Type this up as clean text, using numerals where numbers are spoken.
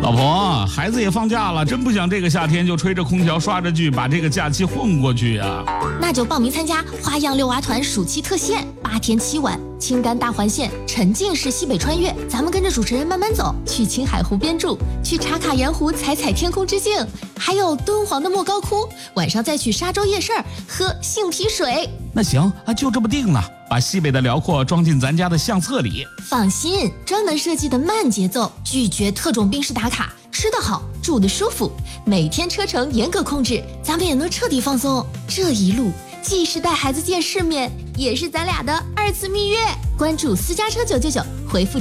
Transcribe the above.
老婆，孩子也放假了，真不想这个夏天就吹着空调刷着剧，把这个假期混过去啊。 那就报名参加花样遛娃团暑期特线，8天7晚，青甘大环线，沉浸式西北穿越，咱们跟着主持人慢慢走，去青海湖边住，去茶卡盐湖踩踩天空之镜，还有敦煌的莫高窟，晚上再去沙洲夜市喝杏皮水。 那行啊，就这么定了，把西北的辽阔装进咱家的相册里。 放心，专门设计的慢节奏，拒绝特种兵式打卡，吃得好，住得舒服，每天车程严格控制，咱们也能彻底放松。这一路既是带孩子见世面，也是咱俩的2次蜜月。关注私家车999，回复